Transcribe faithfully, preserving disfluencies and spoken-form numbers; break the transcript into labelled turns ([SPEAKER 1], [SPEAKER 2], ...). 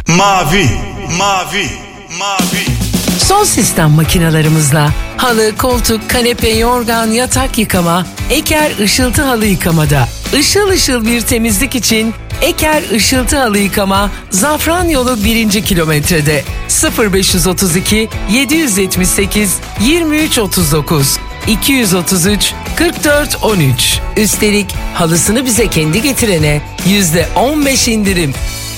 [SPEAKER 1] Mavi, mavi, mavi.
[SPEAKER 2] Son sistem makinalarımızla halı, koltuk, kanepe, yorgan, yatak yıkama, Eker ışıltı halı yıkamada. Işıl ışıl bir temizlik için Eker ışıltı halı yıkama Zafran yolu birinci kilometrede. sıfır beş otuz iki yedi yetmiş sekiz yirmi üç otuz dokuz iki otuz üç kırk dört on üç. Üstelik halısını bize kendi getirene yüzde on beş indirim.